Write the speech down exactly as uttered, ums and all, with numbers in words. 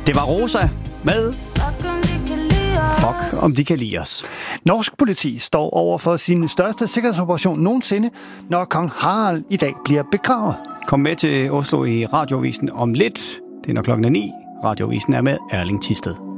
Det var Rosa med Fuck, om de kan lide os. Norsk politi står over for sin største sikkerhedsoperation nogensinde, når kong Harald i dag bliver begravet. Kom med til Oslo i Radioavisen om lidt. Det er når klokken er ni. Radioavisen er med Erling Thisted.